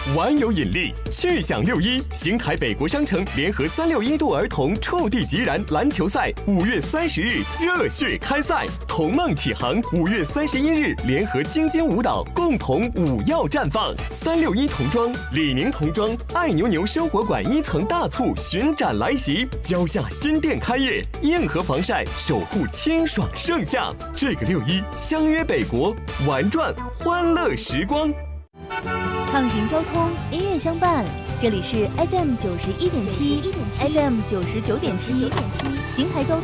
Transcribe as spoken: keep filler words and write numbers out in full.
玩有引力，去享六一，邢台北国商城联合三六一度儿童触地即燃篮球赛，五月三十日热血开赛，童梦启航，五月三十一日联合京津舞蹈共同舞耀绽放。三六一童装、李宁童装、爱牛牛生活馆一层大促巡展来袭，蕉下新店开业，硬核防晒守护清爽盛夏。这个六一，相约北国，玩转欢乐时光。 畅行交通，音乐相伴。这里是 F M 九十一点七，F M 九十九点七，邢台交通。